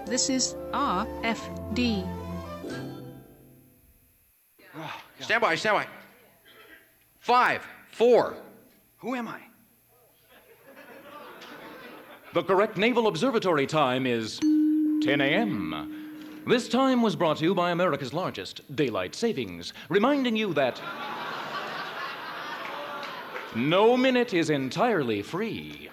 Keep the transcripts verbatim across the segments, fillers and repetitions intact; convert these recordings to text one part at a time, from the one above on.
This is R F D. Stand by, stand by. Five, four. Who am I? The correct Naval Observatory time is ten a m This time was brought to you by America's largest daylight savings, reminding you that no minute is entirely free.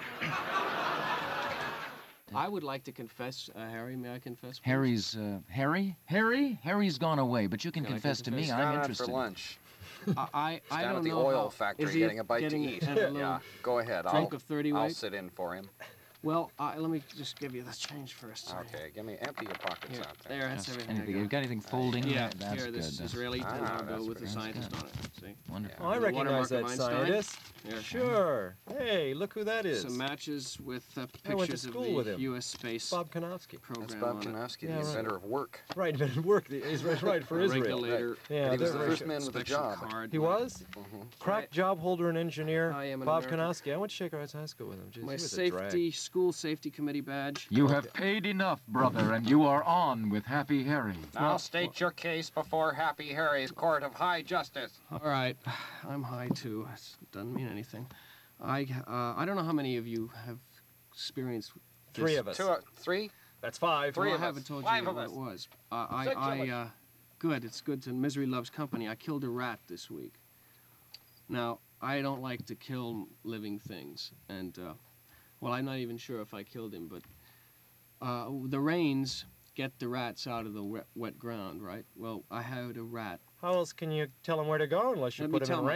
I would like to confess, uh, Harry. May I confess? Please? Harry's, uh, Harry? Harry? Harry's gone away, but you can Can I confess to me. confess? I'm Down out interested. for lunch. I, I, I Down don't at the know oil how- factory is he getting a bite getting to eat. a little Yeah, go ahead. drunk I'll, of thirty I'll weight? sit in for him. Well, uh, let me just give you the change first. Okay, give me empty your pockets Here, out there. there, that's Just everything. I anything. got. You got anything folding? Yeah, That's here, good. this That's Israeli Ah, tin that's with the very scientist good. on it. See? wonderful. Oh, I The recognize watermark of that Einstein. scientist. Here. Sure. Hey, look who that is. Some matches with uh, I went to pictures of school the with him. U S space Bob Konofsky. program That's Bob on it. Kanofsky, Yeah, the right. inventor of work. Right, invented work. The, he's right, right for Israel. Regulator. Yeah, And he was they're the very first sure. man with a inspection job. card. He was? Mhm. Crack job holder and engineer. I am an Bob American. Konofsky. I went to Shaker Heights High School with him. Jeez, My he was a drag. safety, school safety committee badge. You have paid enough, brother, and you are on with Happy Harry. Now state your case before Happy Harry's Court of High Justice. All right, I'm high too. It doesn't mean anything. I uh, I don't know how many of you have experienced this. Three of us. Two, uh, three? That's five. Three Well, of I us. haven't told Five you of what us. it was. Uh, I, Six of I, us. uh, good. It's good to misery loves company. I killed a rat this week. Now I don't like to kill living things, and uh, well, I'm not even sure if I killed him, but uh, the rains get the rats out of the wet, wet ground, right? Well, I had a rat. How else can you tell him where to go unless you Let me put him tell in my,